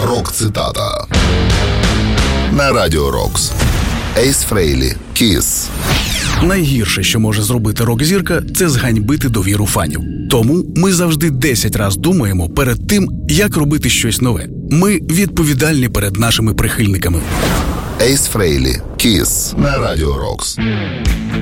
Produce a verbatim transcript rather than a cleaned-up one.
Рок-цитата на Радіо Рокс. Ейс Фрейлі, Kiss. Найгірше, що може зробити рок-зірка, це зганьбити довіру фанів. Тому ми завжди десять раз думаємо перед тим, як робити щось нове. Ми відповідальні перед нашими прихильниками. Ейс Фрейлі, Kiss на Радіо Рокс.